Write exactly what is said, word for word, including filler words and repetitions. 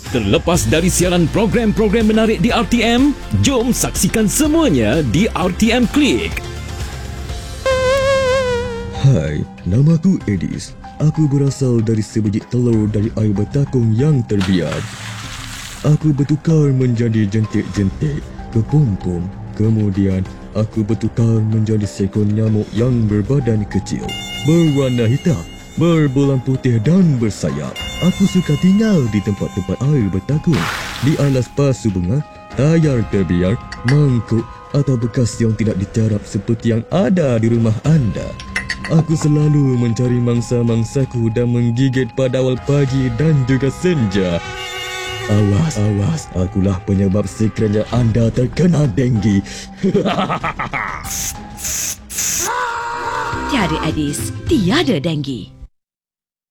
Terlepas dari siaran program-program menarik di R T M, jom saksikan semuanya di R T M Klik. Hai, namaku Edis. Aku berasal dari sebiji telur dari air bertakung yang terbiar. Aku bertukar menjadi jentik-jentik, kepompom. Kemudian, aku bertukar menjadi seekor nyamuk yang berbadan kecil, berwarna hitam, berbolang putih dan bersayap. Aku suka tinggal di tempat-tempat air bertakung, di alas pasu bunga, tayar terbiar, mangkuk atau bekas yang tidak dicarap seperti yang ada di rumah anda. Aku selalu mencari mangsa-mangsaku dan menggigit pada awal pagi dan juga senja. Awas, awas, akulah penyebab sekiranya anda terkena denggi. Tiada Edis, tiada denggi.